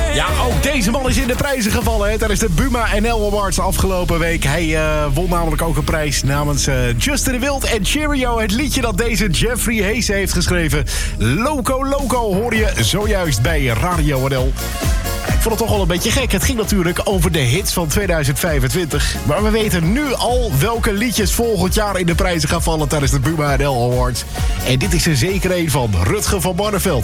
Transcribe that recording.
Ja, ook deze man is in de prijzen gevallen. Hè, tijdens de Buma NL Awards afgelopen week. Hij won namelijk ook een prijs namens Justin de Wild en Cheerio. Het liedje dat deze Jeffrey Hayes heeft geschreven. Loco Loco hoor je zojuist bij Radio NL. Ik vond het toch wel een beetje gek. Het ging natuurlijk over de hits van 2025. Maar we weten nu al welke liedjes volgend jaar in de prijzen gaan vallen tijdens de Buma NL Awards. En dit is er zeker een van. Rutger van Barneveld.